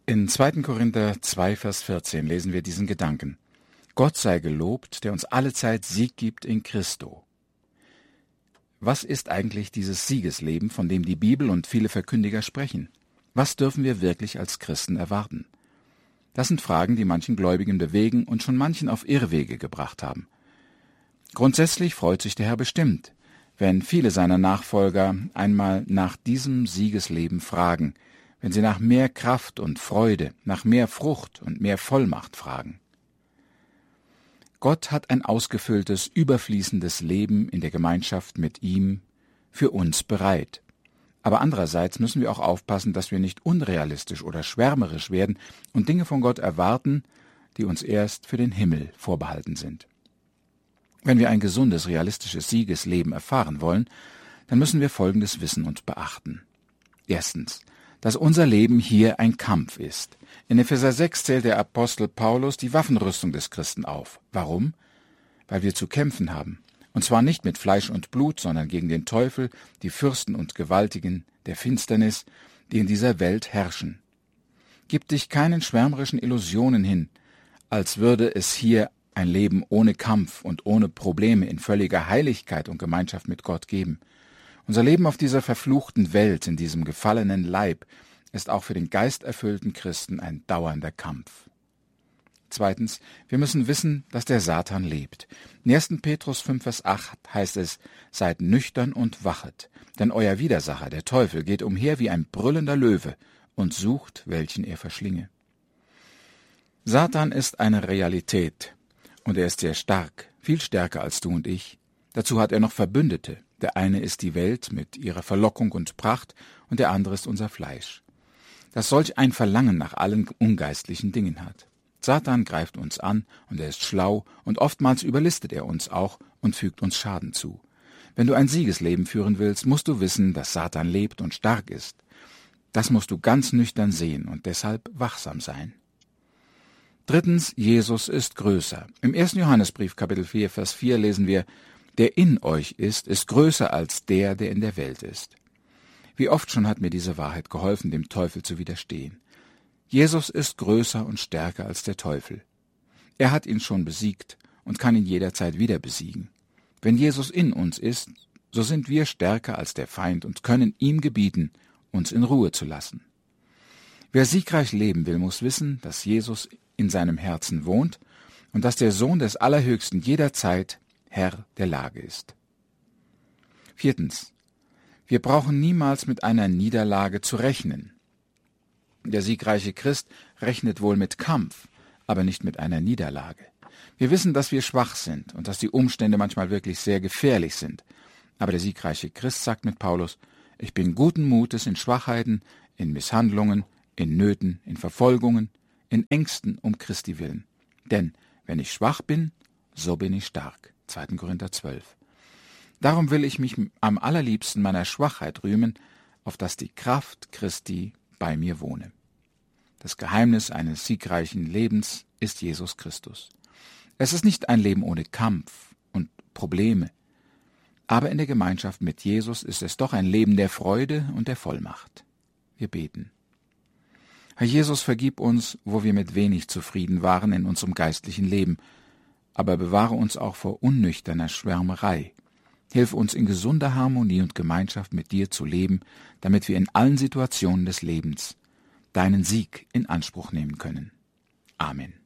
In 2. Korinther 2, Vers 14 lesen wir diesen Gedanken: Gott sei gelobt, der uns allezeit Sieg gibt in Christo. Was ist eigentlich dieses Siegesleben, von dem die Bibel und viele Verkündiger sprechen? Was dürfen wir wirklich als Christen erwarten? Das sind Fragen, die manchen Gläubigen bewegen und schon manchen auf Irrwege gebracht haben. Grundsätzlich freut sich der Herr bestimmt, wenn viele seiner Nachfolger einmal nach diesem Siegesleben fragen, wenn sie nach mehr Kraft und Freude, nach mehr Frucht und mehr Vollmacht fragen. Gott hat ein ausgefülltes, überfließendes Leben in der Gemeinschaft mit ihm für uns bereit. Aber andererseits müssen wir auch aufpassen, dass wir nicht unrealistisch oder schwärmerisch werden und Dinge von Gott erwarten, die uns erst für den Himmel vorbehalten sind. Wenn wir ein gesundes, realistisches Siegesleben erfahren wollen, dann müssen wir Folgendes wissen und beachten. Erstens, dass unser Leben hier ein Kampf ist. In Epheser 6 zählt der Apostel Paulus die Waffenrüstung des Christen auf. Warum? Weil wir zu kämpfen haben. Und zwar nicht mit Fleisch und Blut, sondern gegen den Teufel, die Fürsten und Gewaltigen der Finsternis, die in dieser Welt herrschen. Gib dich keinen schwärmerischen Illusionen hin, als würde es hier ein Leben ohne Kampf und ohne Probleme in völliger Heiligkeit und Gemeinschaft mit Gott geben. Unser Leben auf dieser verfluchten Welt, in diesem gefallenen Leib, ist auch für den geisterfüllten Christen ein dauernder Kampf. Zweitens, wir müssen wissen, dass der Satan lebt. In 1. Petrus 5, Vers 8 heißt es: Seid nüchtern und wachet, denn euer Widersacher, der Teufel, geht umher wie ein brüllender Löwe und sucht, welchen er verschlinge. Satan ist eine Realität und er ist sehr stark, viel stärker als du und ich. Dazu hat er noch Verbündete. Der eine ist die Welt mit ihrer Verlockung und Pracht und der andere ist unser Fleisch, das solch ein Verlangen nach allen ungeistlichen Dingen hat. Satan greift uns an und er ist schlau und oftmals überlistet er uns auch und fügt uns Schaden zu. Wenn du ein Siegesleben führen willst, musst du wissen, dass Satan lebt und stark ist. Das musst du ganz nüchtern sehen und deshalb wachsam sein. Drittens, Jesus ist größer. Im 1. Johannesbrief, Kapitel 4, Vers 4 lesen wir: Der in euch ist größer als der in der Welt ist. Wie oft schon hat mir diese Wahrheit geholfen, dem Teufel zu widerstehen. Jesus ist größer und stärker als der Teufel. Er hat ihn schon besiegt und kann ihn jederzeit wieder besiegen. Wenn Jesus in uns ist, so sind wir stärker als der Feind und können ihm gebieten, uns in Ruhe zu lassen. Wer siegreich leben will, muss wissen, dass Jesus in seinem Herzen wohnt und dass der Sohn des Allerhöchsten jederzeit Herr der Lage ist. Viertens. Wir brauchen niemals mit einer Niederlage zu rechnen. Der siegreiche Christ rechnet wohl mit Kampf, aber nicht mit einer Niederlage. Wir wissen, dass wir schwach sind und dass die Umstände manchmal wirklich sehr gefährlich sind. Aber der siegreiche Christ sagt mit Paulus: Ich bin guten Mutes in Schwachheiten, in Misshandlungen, in Nöten, in Verfolgungen, in Ängsten um Christi willen. Denn wenn ich schwach bin, so bin ich stark. 2. Korinther 12. Darum will ich mich am allerliebsten meiner Schwachheit rühmen, auf dass die Kraft Christi bei mir wohne. Das Geheimnis eines siegreichen Lebens ist Jesus Christus. Es ist nicht ein Leben ohne Kampf und Probleme, aber in der Gemeinschaft mit Jesus ist es doch ein Leben der Freude und der Vollmacht. Wir beten. Herr Jesus, vergib uns, wo wir mit wenig zufrieden waren in unserem geistlichen Leben, aber bewahre uns auch vor unnüchterner Schwärmerei. Hilf uns in gesunder Harmonie und Gemeinschaft mit dir zu leben, damit wir in allen Situationen des Lebens deinen Sieg in Anspruch nehmen können. Amen.